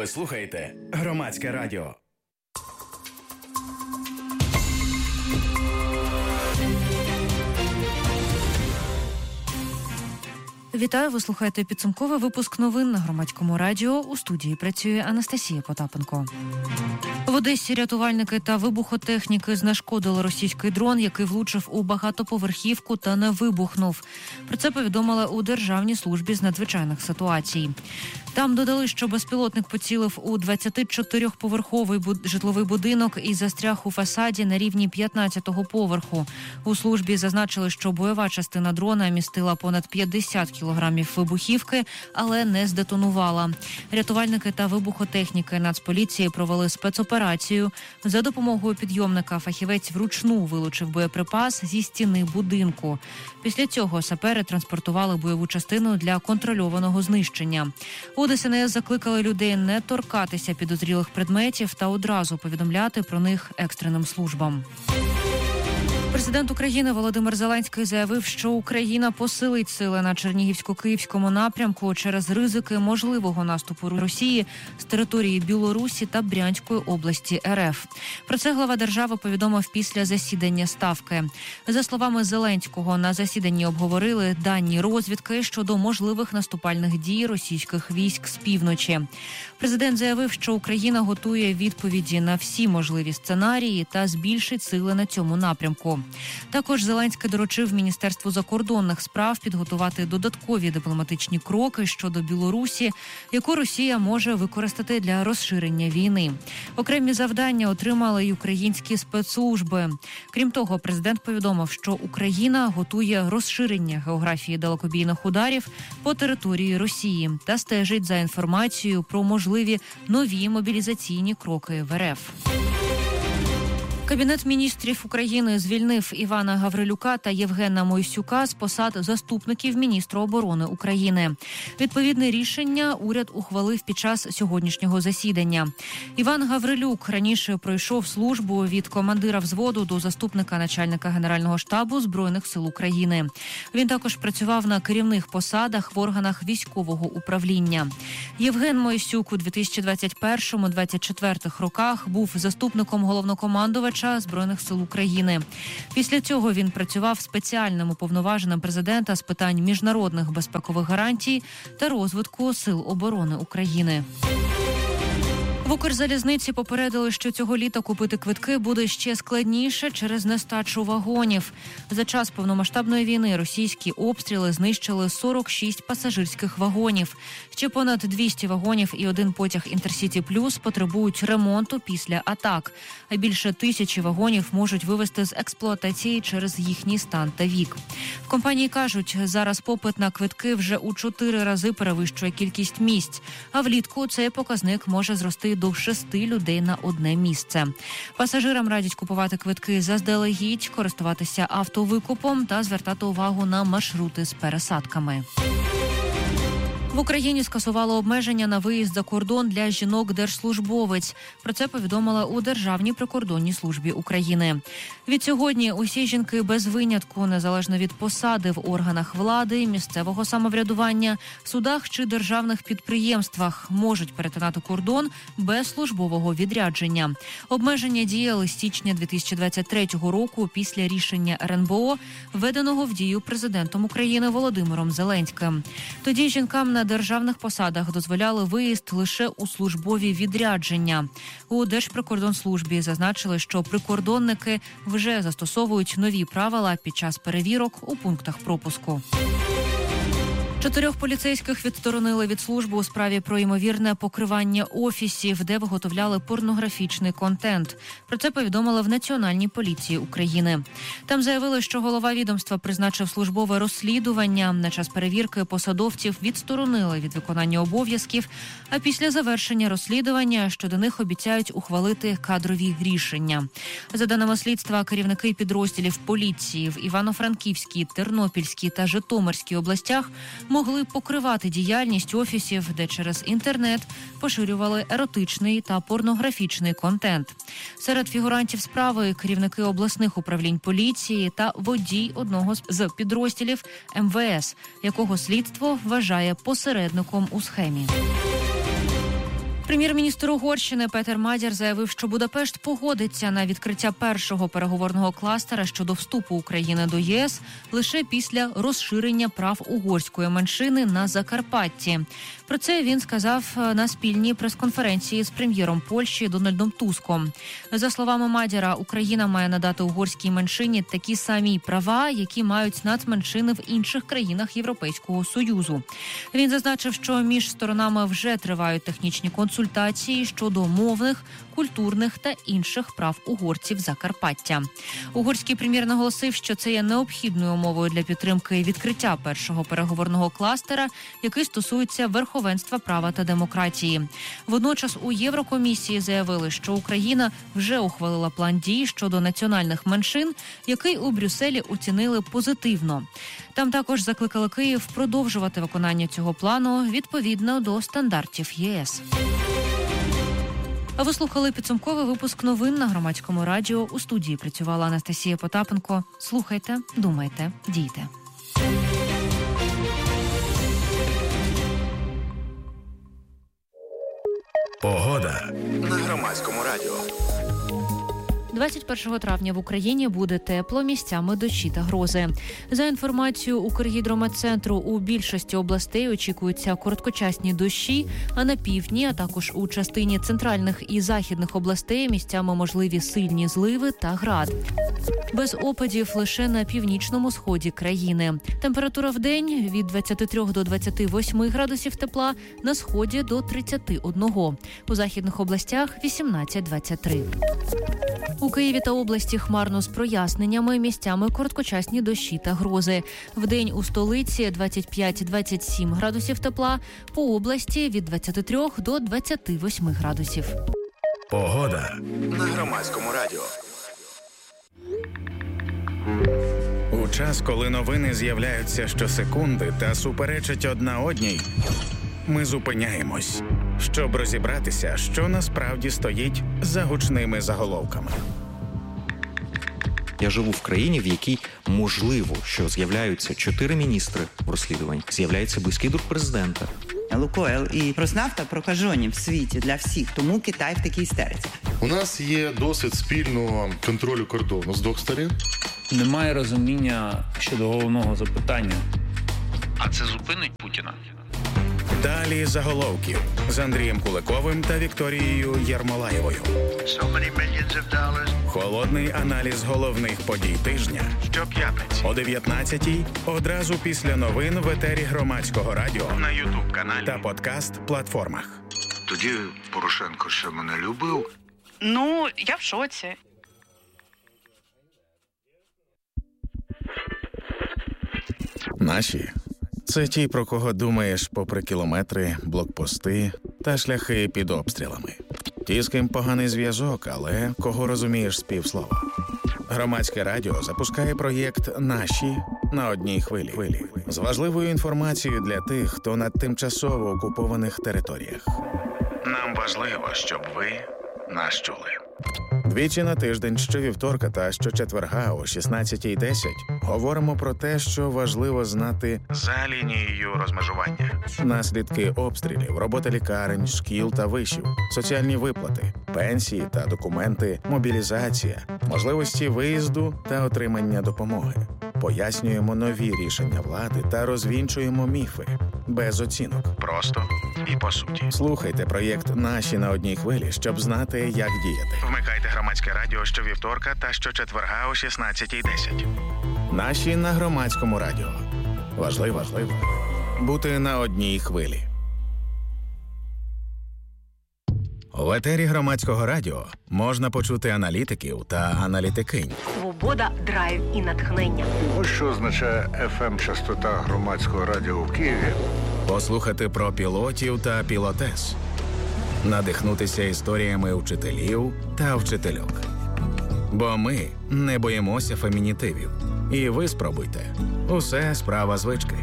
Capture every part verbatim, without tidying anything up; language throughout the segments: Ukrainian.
Ви слухаєте Громадське радіо. Вітаю, ви слухаєте підсумковий випуск новин на Громадському радіо. У студії працює Анастасія Потапенко. В Одесі рятувальники та вибухотехніки знешкодили російський дрон, який влучив у багатоповерхівку та не вибухнув. Про це повідомили у Державній службі з надзвичайних ситуацій. Там додали, що безпілотник поцілив у двадцятичотирьохповерховий буд- житловий будинок і застряг у фасаді на рівні п'ятнадцятого поверху. У службі зазначили, що бойова частина дрона містила понад п'ятдесят кілограмів вибухівки, але не здетонувала. Рятувальники та вибухотехніки Нацполіції провели спецоперацію. За допомогою підйомника фахівець вручну вилучив боєприпас зі стіни будинку. Після цього сапери транспортували бойову частину для контрольованого знищення. У ДСНС закликали людей не торкатися підозрілих предметів та одразу повідомляти про них екстреним службам. Президент України Володимир Зеленський заявив, що Україна посилить сили на Чернігівсько-Київському напрямку через ризики можливого наступу Росії з території Білорусі та Брянської області РФ. Про це глава держави повідомив після засідання Ставки. За словами Зеленського, на засіданні обговорили дані розвідки щодо можливих наступальних дій російських військ з півночі. Президент заявив, що Україна готує відповіді на всі можливі сценарії та збільшить сили на цьому напрямку. Також Зеленський доручив Міністерству закордонних справ підготувати додаткові дипломатичні кроки щодо Білорусі, яку Росія може використати для розширення війни. Окремі завдання отримали й українські спецслужби. Крім того, президент повідомив, що Україна готує розширення географії далекобійних ударів по території Росії та стежить за інформацією про можливі нові мобілізаційні кроки в РФ. Кабінет міністрів України звільнив Івана Гаврилюка та Євгена Мойсюка з посад заступників міністра оборони України. Відповідне рішення уряд ухвалив під час сьогоднішнього засідання. Іван Гаврилюк раніше пройшов службу від командира взводу до заступника начальника Генерального штабу Збройних сил України. Він також працював на керівних посадах в органах військового управління. Євген Мойсюк у дві тисячі двадцять першому - двадцять четвертому роках був заступником головнокомандувача Збройних сил України. Після цього він працював спеціальним уповноваженим президента з питань міжнародних безпекових гарантій та розвитку Сил оборони України. В Укрзалізниці попередили, що цього літа купити квитки буде ще складніше через нестачу вагонів. За час повномасштабної війни російські обстріли знищили сорок шість пасажирських вагонів. Ще понад двісті вагонів і один потяг «Інтерсіті Плюс» потребують ремонту після атак. А більше тисячі вагонів можуть вивести з експлуатації через їхній стан та вік. В компанії кажуть, зараз попит на квитки вже у чотири рази перевищує кількість місць, а влітку цей показник може зрости до шести людей на одне місце. Пасажирам радять купувати квитки заздалегідь, користуватися автовикупом та звертати увагу на маршрути з пересадками. В Україні скасували обмеження на виїзд за кордон для жінок-держслужбовець. Про це повідомила у Державній прикордонній службі України. Відсьогодні усі жінки без винятку, незалежно від посади в органах влади, місцевого самоврядування, судах чи державних підприємствах, можуть перетинати кордон без службового відрядження. Обмеження діяли з січня дві тисячі двадцять третього року після рішення ер ен бе о, введеного в дію президентом України Володимиром Зеленським. Тоді жінкам на державних посадах дозволяли виїзд лише у службові відрядження. У Держприкордонслужбі зазначили, що прикордонники вже застосовують нові правила під час перевірок у пунктах пропуску. Чотирьох поліцейських відсторонили від служби у справі про ймовірне покривання офісів, де виготовляли порнографічний контент. Про це повідомили в Національній поліції України. Там заявили, що голова відомства призначив службове розслідування. На час перевірки посадовців відсторонили від виконання обов'язків, а після завершення розслідування щодо них обіцяють ухвалити кадрові рішення. За даними слідства, керівники підрозділів поліції в Івано-Франківській, Тернопільській та Житомирській областях могли покривати діяльність офісів, де через інтернет поширювали еротичний та порнографічний контент. Серед фігурантів справи керівники обласних управлінь поліції та водій одного з підрозділів ем ве ес, якого слідство вважає посередником у схемі. Прем'єр-міністр Угорщини Петер Мадяр заявив, що Будапешт погодиться на відкриття першого переговорного кластера щодо вступу України до ЄС лише після розширення прав угорської меншини на Закарпатті. Про це він сказав на спільній прес-конференції з прем'єром Польщі Дональдом Туском. За словами Мадяра, Україна має надати угорській меншині такі самі права, які мають нацменшини в інших країнах Європейського Союзу. Він зазначив, що між сторонами вже тривають технічні консультації щодо мовних, культурних та інших прав угорців Закарпаття. Угорський прем'єр наголосив, що це є необхідною умовою для підтримки відкриття першого переговорного кластера, який стосується верховенства права та демократії. Водночас у Єврокомісії заявили, що Україна вже ухвалила план дій щодо національних меншин, який у Брюсселі оцінили позитивно. Там також закликали Київ продовжувати виконання цього плану відповідно до стандартів ЄС. А ви слухали підсумковий випуск новин на Громадському радіо. У студії працювала Анастасія Потапенко. Слухайте, думайте, дійте. Погода на Громадському радіо. двадцять першого травня в Україні буде тепло, місцями дощі та грози. За інформацією Укргідрометцентру, у більшості областей очікуються короткочасні дощі, а на півдні, а також у частині центральних і західних областей місцями можливі сильні зливи та град. Без опадів лише на північному сході країни. Температура в день від двадцяти трьох до двадцяти восьми градусів тепла, на сході до тридцяти одного. У західних областях вісімнадцять - двадцять три. У Києві та області хмарно з проясненнями, місцями короткочасні дощі та грози. Вдень у столиці двадцять п'ять - двадцять сім градусів тепла, по області від двадцяти трьох до двадцяти восьми градусів. Погода на Громадському радіо. У час, коли новини з'являються щосекунди та суперечать одна одній, ми зупиняємось, щоб розібратися, що насправді стоїть за гучними заголовками. Я живу в країні, в якій можливо, що з'являються чотири міністри в розслідуванні, з'являється близький друг президента. Лукойл і Роснафта прокажені в світі для всіх, тому Китай в такій істериці. У нас є досвід спільного контролю кордону з двох сторін. Немає розуміння щодо головного запитання. А це зупинить Путіна? Далі заголовків з Андрієм Куликовим та Вікторією Єрмолаєвою. Холодний аналіз головних подій тижня. Щоп'ятниці о дев'ятнадцятій, одразу після новин в етері Громадського радіо, на ютуб-каналі та подкаст-платформах. Тоді Порошенко ще мене любив? Ну, я в шоці. Наші – це ті, про кого думаєш попри кілометри, блокпости та шляхи під обстрілами. Ті, з ким поганий зв'язок, але кого розумієш з півслова. Громадське радіо запускає проєкт «Наші» на одній хвилі. З важливою інформацією для тих, хто на тимчасово окупованих територіях. Нам важливо, щоб ви нас чули. Двічі на тиждень, щовівторка та щочетверга о шістнадцятій десять говоримо про те, що важливо знати за лінією розмежування. Наслідки обстрілів, робота лікарень, шкіл та вишів, соціальні виплати, пенсії та документи, мобілізація, можливості виїзду та отримання допомоги. Пояснюємо нові рішення влади та розвінчуємо міфи. Без оцінок. Просто і по суті. Слухайте проєкт «Наші» на одній хвилі, щоб знати, як діяти. Вмикайте Громадське радіо щовівторка та щочетверга о шістнадцятій десять. «Наші» на Громадському радіо. Важливо, важливо бути на одній хвилі. В етері Громадського радіо можна почути аналітиків та аналітикинь. Свобода, драйв і натхнення. Ось що означає еф ем-частота Громадського радіо в Києві. Послухати про пілотів та пілотес. Надихнутися історіями вчителів та вчительок. Бо ми не боїмося фемінітивів. І ви спробуйте. Усе справа звички.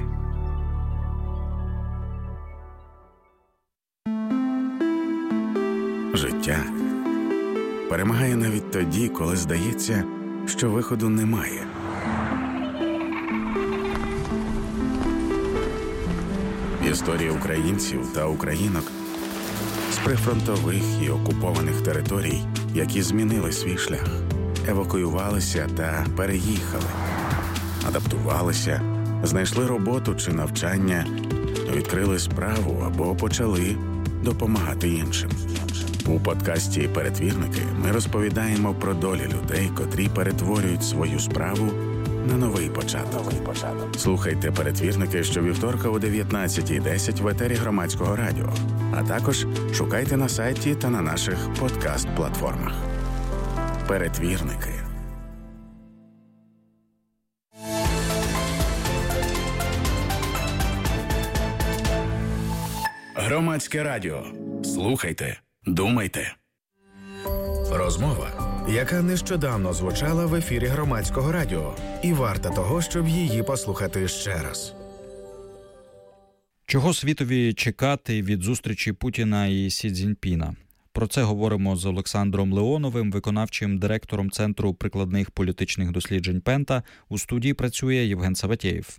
Життя перемагає навіть тоді, коли здається, що виходу немає. Історії українців та українок прифронтових і окупованих територій, які змінили свій шлях, евакуювалися та переїхали, адаптувалися, знайшли роботу чи навчання, відкрили справу або почали допомагати іншим. У подкасті «Перетвірники» ми розповідаємо про долі людей, котрі перетворюють свою справу на новий початок. Новий початок. Слухайте «Перетвірники» щовівторка о дев'ятнадцятій десять в етері Громадського радіо, а також шукайте на сайті та на наших подкаст-платформах. «Перетвірники». Громадське радіо. Слухайте, думайте. Розмова, яка нещодавно звучала в ефірі Громадського радіо, і варта того, щоб її послухати ще раз. Чого світові чекати від зустрічі Путіна і Сі Цзіньпіна? Про це говоримо з Олександром Леоновим, виконавчим директором Центру прикладних політичних досліджень Пента. У студії працює Євген Саватєєв.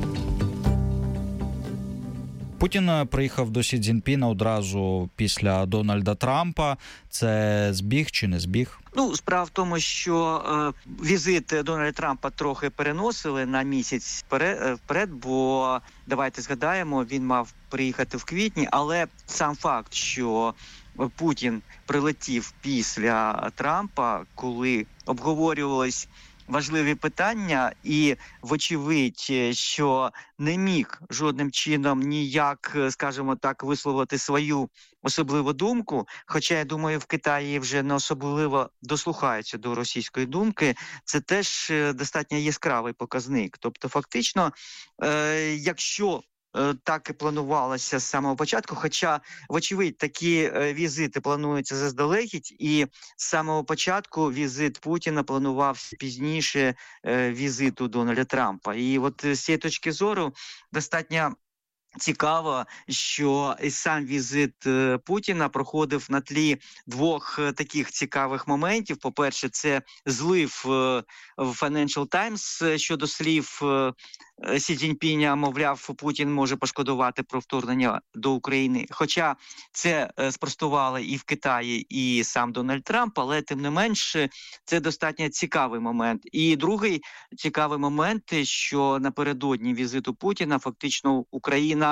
Путін приїхав до Сі Цзіньпіна одразу після Дональда Трампа. Це збіг чи не збіг? Ну, справа в тому, що е, візит Дональда Трампа трохи переносили на місяць вперед, вперед, бо, давайте згадаємо, він мав приїхати в квітні, але сам факт, що Путін прилетів після Трампа, коли обговорювались важливі питання, і вочевидь, що не міг жодним чином ніяк, скажімо так, висловити свою особливу думку, хоча, я думаю, в Китаї вже не особливо дослухаються до російської думки, це теж достатньо яскравий показник. Тобто, фактично, е- якщо так і планувалося з самого початку, хоча, вочевидь, такі візити плануються заздалегідь, і з самого початку візит Путіна планувався пізніше візиту Дональда Трампа. І от з цієї точки зору достатньо цікаво, що і сам візит Путіна проходив на тлі двох таких цікавих моментів. По-перше, це злив в Financial Times щодо слів Сі Цзіньпіня, мовляв, Путін може пошкодувати про вторгнення до України. Хоча це спростували і в Китаї, і сам Дональд Трамп, але тим не менш це достатньо цікавий момент. І другий цікавий момент, що напередодні візиту Путіна фактично Україна